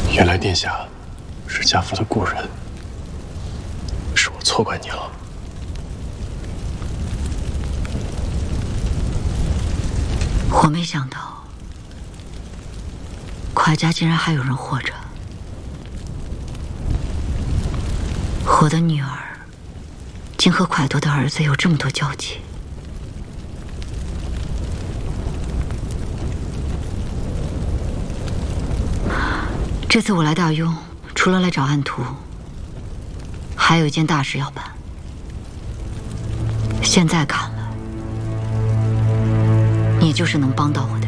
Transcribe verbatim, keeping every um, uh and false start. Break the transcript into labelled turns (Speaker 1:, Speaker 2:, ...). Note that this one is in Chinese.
Speaker 1: 原来殿下是家父的故人，是我错怪你了。
Speaker 2: 我没想到，蒯家竟然还有人活着。我的女儿竟和蒯多的儿子有这么多交集。这次我来大雍，除了来找暗图，还有一件大事要办。现在看来，你就是能帮到我的。